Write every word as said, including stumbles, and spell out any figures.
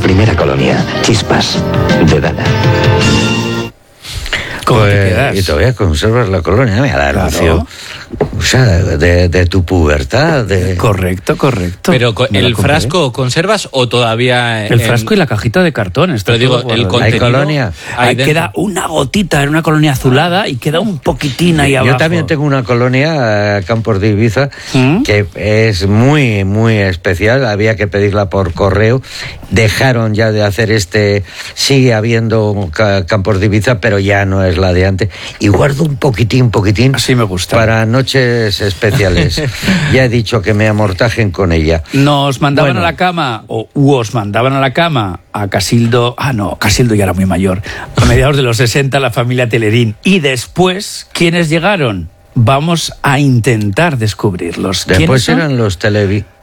Primera colonia, Chispas, de Dana. ¿Cómo Pues, te quedas? y todavía conservas la colonia, mira, la Claro. anuncio. O sea, de, de tu pubertad. De... Correcto, correcto. Pero co- Me la el compré. frasco conservas o todavía... El frasco y la cajita de cartón. Está Pero digo, todo el guardado. Hay contenido... colonia. ahí Ahí dentro. queda una gotita en una colonia azulada y queda un poquitín ahí abajo. Yo también tengo una colonia, eh, Campos de Ibiza, ¿Mm? que es muy, muy especial. Había que pedirla por correo. Dejaron ya de hacer este... Sigue habiendo ca- Campos de Ibiza, pero ya no es la de antes. Y guardo un poquitín, poquitín... Así me gusta. Para noches especiales. Ya he dicho que me amortajen con ella. Nos mandaban Bueno. a la cama, o u os mandaban a la cama a Casildo, ah no, Casildo ya era muy mayor, a mediados de los sesenta la familia Telerín. Y después, ¿quiénes llegaron? Vamos a intentar descubrirlos. ¿Quiénes Después son? eran los Televi.